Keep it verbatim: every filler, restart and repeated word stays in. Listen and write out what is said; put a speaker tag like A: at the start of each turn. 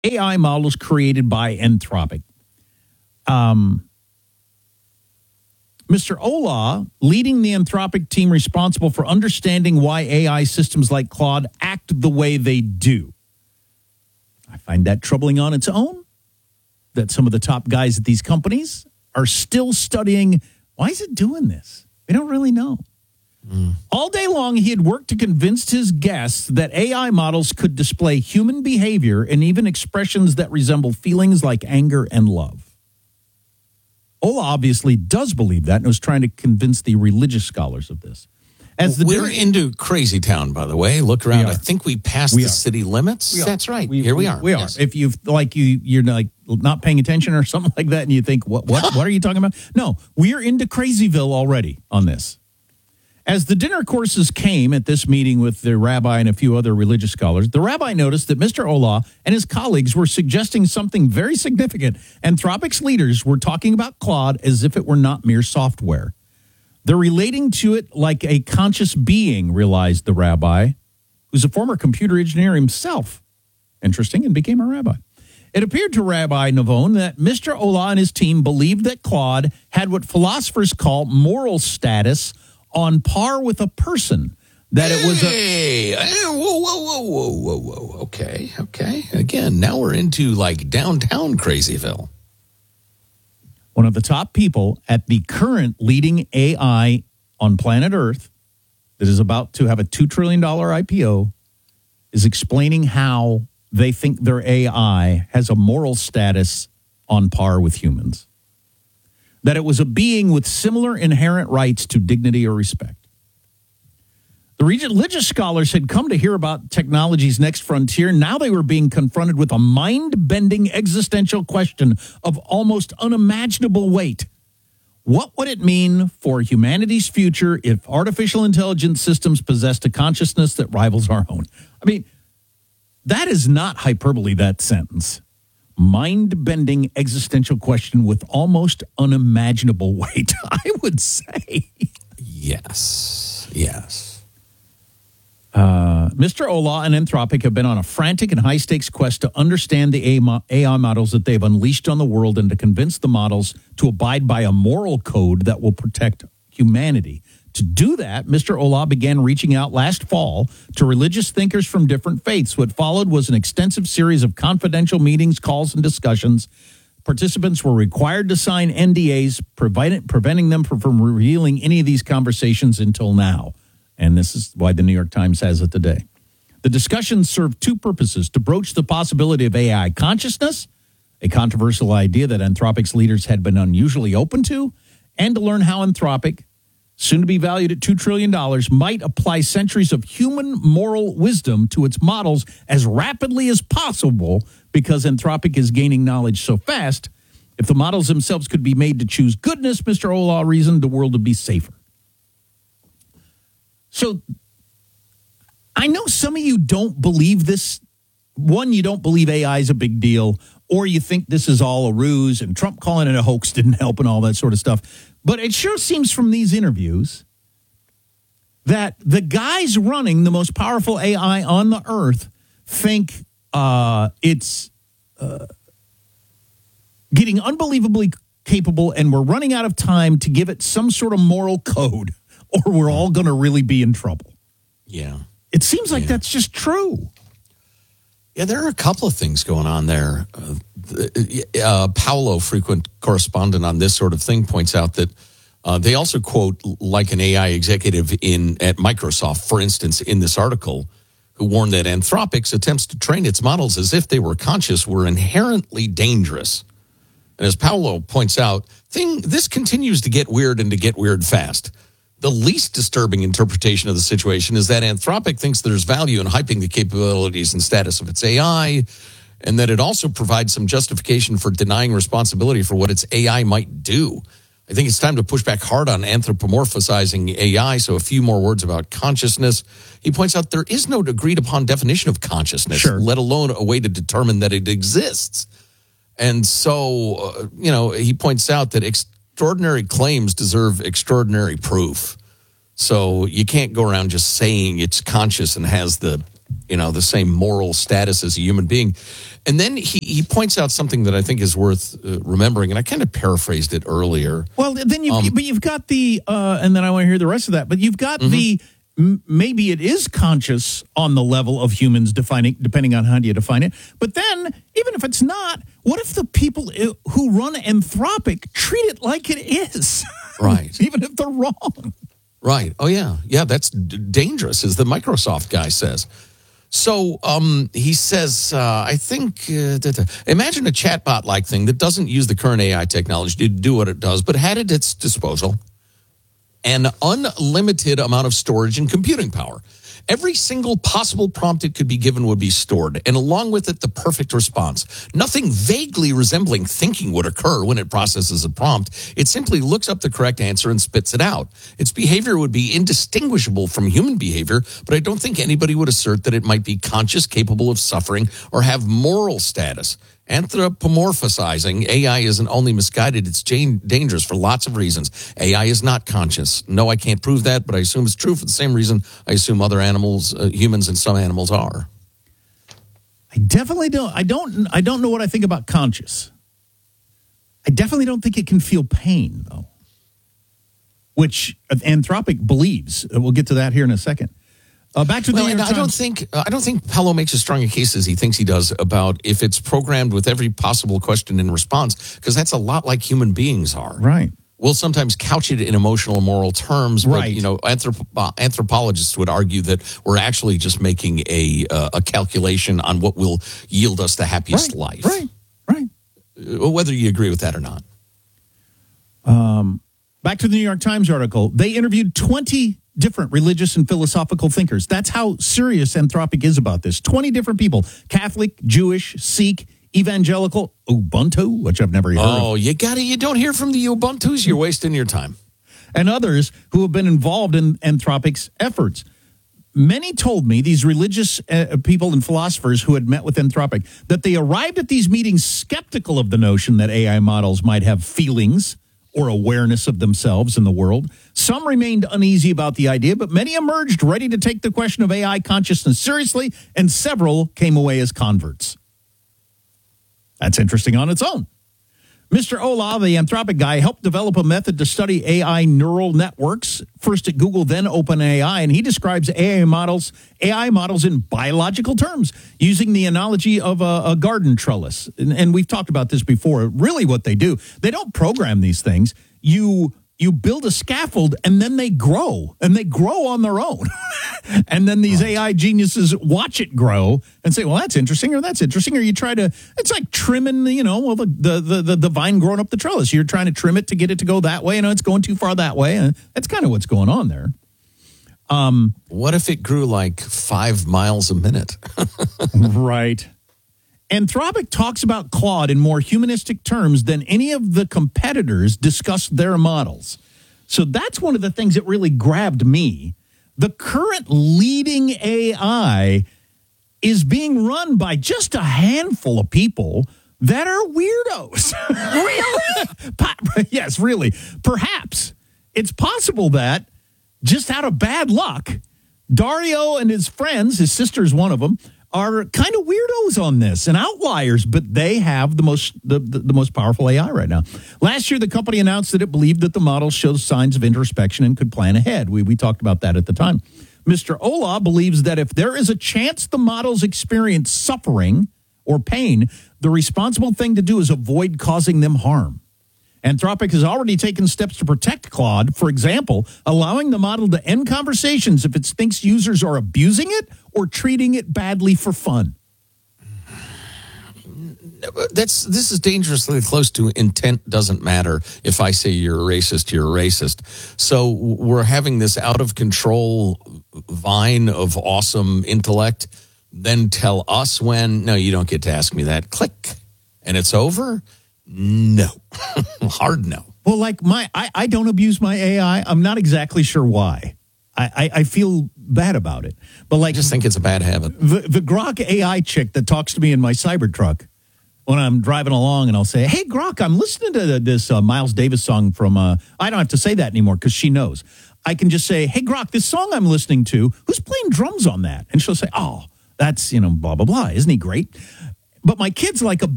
A: A I models created by Anthropic. Um, Mister Olah, leading the Anthropic team responsible for understanding why A I systems like Claude act the way they do. I find that troubling on its own, that some of the top guys at these companies are still studying, why is it doing this? We don't really know. Mm. All day long, he had worked to convince his guests that A I models could display human behavior and even expressions that resemble feelings like anger and love. Olah obviously does believe that and was trying to convince the religious scholars of this.
B: As the We're dinner, into crazy town, by the way. Look around. I think we passed
A: we
B: the
A: are.
B: city limits. That's right.
A: We,
B: Here we,
A: we
B: are.
A: We
B: yes.
A: are. If you like, you you're like not paying attention or something like that, and you think, what what what are you talking about? No, we are into Crazyville already on this. As the dinner courses came at this meeting with the rabbi and a few other religious scholars, the rabbi noticed that Mister Olah and his colleagues were suggesting something very significant. Anthropic's leaders were talking about Claude as if it were not mere software. They're relating to it like a conscious being, realized the rabbi, who's a former computer engineer himself. Interesting, and became a rabbi. It appeared to Rabbi Navone that Mister Olah and his team believed that Claude had what philosophers call moral status on par with a person. That it was a...
B: Hey, whoa, whoa, whoa, whoa, whoa, whoa. Okay, okay. Again, now we're into like downtown Crazyville.
A: One of the top people at the current leading A I on planet Earth that is about to have a two trillion dollars I P O is explaining how they think their A I has a moral status on par with humans. That it was a being with similar inherent rights to dignity or respect. The religious scholars had come to hear about technology's next frontier. Now they were being confronted with a mind-bending existential question of almost unimaginable weight. What would it mean for humanity's future if artificial intelligence systems possessed a consciousness that rivals our own? I mean, that is not hyperbole, that sentence. Mind-bending existential question with almost unimaginable weight, I would say.
B: Yes, yes.
A: Uh, Mister Olah and Anthropic have been on a frantic and high-stakes quest to understand the A I models that they've unleashed on the world and to convince the models to abide by a moral code that will protect humanity. To do that, Mister Olah began reaching out last fall to religious thinkers from different faiths. What followed was an extensive series of confidential meetings, calls, and discussions. Participants were required to sign N D As, preventing, preventing them from, from revealing any of these conversations until now. And this is why the New York Times has it today. The discussions served two purposes: to broach the possibility of A I consciousness, a controversial idea that Anthropic's leaders had been unusually open to, and to learn how Anthropic, soon to be valued at two trillion dollars, might apply centuries of human moral wisdom to its models as rapidly as possible, because Anthropic is gaining knowledge so fast. If the models themselves could be made to choose goodness, Mister Olah reasoned the world would be safer. So I know some of you don't believe this. One, you don't believe A I is a big deal, or you think this is all a ruse and Trump calling it a hoax didn't help and all that sort of stuff. But it sure seems from these interviews that the guys running the most powerful A I on the earth think uh, it's uh, getting unbelievably capable, and we're running out of time to give it some sort of moral code, or we're all going to really be in trouble.
B: Yeah.
A: It seems like
B: yeah.
A: that's just true.
B: Yeah, there are a couple of things going on there. Uh, uh, Paolo, frequent correspondent on this sort of thing, points out that uh, they also quote like an A I executive in at Microsoft, for instance, in this article, who warned that Anthropic's attempts to train its models as if they were conscious were inherently dangerous. And as Paolo points out, thing this continues to get weird and to get weird fast. The least disturbing interpretation of the situation is that Anthropic thinks there's value in hyping the capabilities and status of its A I, and that it also provides some justification for denying responsibility for what its A I might do. I think it's time to push back hard on anthropomorphizing A I, so a few more words about consciousness. He points out there is no agreed-upon definition of consciousness,
A: sure. let
B: alone a way to determine that it exists. And so, uh, you know, he points out that extraordinary claims deserve extraordinary proof. So you can't go around just saying it's conscious and has the you know, the same moral status as a human being. And then he, he points out something that I think is worth uh, remembering, and I kind of paraphrased it earlier.
A: Well, then you,
B: Um,
A: but you've got the, uh, and then I want to hear the rest of that. But you've got mm-hmm. the m- maybe it is conscious on the level of humans defining, depending on how you define it. But then, even if it's not, what if the people who run Anthropic treat it like it is?
B: Right.
A: Even if they're wrong.
B: Right. Oh, yeah. Yeah, that's d- dangerous, as the Microsoft guy says. So um, he says, uh, I think, uh, da, da. imagine a chatbot-like thing that doesn't use the current A I technology to do what it does, but had at its disposal an unlimited amount of storage and computing power. Every single possible prompt it could be given would be stored, and along with it, the perfect response. Nothing vaguely resembling thinking would occur when it processes a prompt. It simply looks up the correct answer and spits it out. Its behavior would be indistinguishable from human behavior, but I don't think anybody would assert that it might be conscious, capable of suffering, or have moral status. Anthropomorphizing A I isn't only misguided, it's dangerous for lots of reasons. A I is not conscious. No, I can't prove that, but I assume it's true for the same reason I assume other animals, uh, humans and some animals are.
A: I definitely don't, I don't, I don't know what I think about conscious. I definitely don't think it can feel pain, though, which Anthropic believes. We'll get to that here in a second. Uh, back to the
B: well,
A: New York
B: I don't
A: Times.
B: think I don't think Palo makes as strong a case as he thinks he does about if it's programmed with every possible question and response, because that's a lot like human beings are.
A: Right.
B: We'll sometimes couch it in emotional, moral terms, but
A: right.
B: you know, anthrop- uh, anthropologists would argue that we're actually just making a uh, a calculation on what will yield us the happiest
A: right.
B: life.
A: Right. Right.
B: Uh, whether you agree with that or not.
A: Um, back to the New York Times article. They interviewed twenty different religious and philosophical thinkers. That's how serious Anthropic is about this. twenty different people: Catholic, Jewish, Sikh, evangelical, Ubuntu, which I've never heard of.
B: Oh, you got it. You don't hear from the Ubuntus, you're wasting your time.
A: And others who have been involved in Anthropic's efforts. Many told me, these religious uh, people and philosophers who had met with Anthropic, that they arrived at these meetings skeptical of the notion that A I models might have feelings or awareness of themselves in the world. Some remained uneasy about the idea, but many emerged ready to take the question of A I consciousness seriously, and several came away as converts. That's interesting on its own. Mister Olah, the Anthropic guy, helped develop a method to study A I neural networks, first at Google, then OpenAI, and he describes A I models, A I models in biological terms, using the analogy of a, a garden trellis. And, and we've talked about this before. Really what they do, they don't program these things. You you build a scaffold, and then they grow, and they grow on their own. And then these A I geniuses watch it grow and say, well, that's interesting, or that's interesting. Or you try to, it's like trimming, you know, well, the, the, the, the vine growing up the trellis. You're trying to trim it to get it to go that way. You know, it's going too far that way. And that's kind of what's going on there. Um,
B: what if it grew like five miles a minute?
A: Right. Anthropic talks about Claude in more humanistic terms than any of the competitors discuss their models. So that's one of the things that really grabbed me. The current leading A I is being run by just a handful of people that are weirdos. Really? Yes, really. Perhaps it's possible that just out of bad luck, Dario and his friends, his sister's one of them, are kind of weirdos on this and outliers, but they have the most the, the, the most powerful A I right now. Last year, the company announced that it believed that the model shows signs of introspection and could plan ahead. We we talked about that at the time. Mister Olah believes that if there is a chance the models experience suffering or pain, the responsible thing to do is avoid causing them harm. Anthropic has already taken steps to protect Claude, for example, allowing the model to end conversations if it thinks users are abusing it or treating it badly for fun.
B: That's this is dangerously close to intent doesn't matter. If I say you're a racist, you're a racist. So we're having this out of control vine of awesome intellect. Then tell us when, no, you don't get to ask me that. Click. And it's over? No. Hard no.
A: Well, like my, I, I don't abuse my A I. I'm not exactly sure why. I, I, I feel bad about it. But like,
B: I just think it's a bad habit.
A: The, the Grok A I chick that talks to me in my Cybertruck when I'm driving along, and I'll say, hey, Grok, I'm listening to this uh, Miles Davis song from, uh, I don't have to say that anymore because she knows. I can just say, hey, Grok, this song I'm listening to, who's playing drums on that? And she'll say, oh, That's, you know, blah, blah, blah. Isn't he great? But my kid's like a